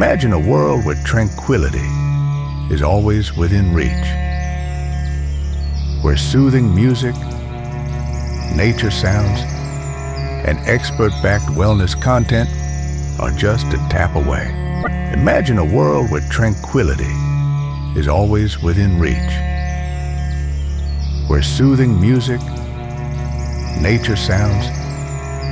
Imagine a world where tranquility is always within reach, where soothing music, nature sounds, and expert-backed wellness content are just a tap away. Imagine a world where tranquility is always within reach, where soothing music, nature sounds,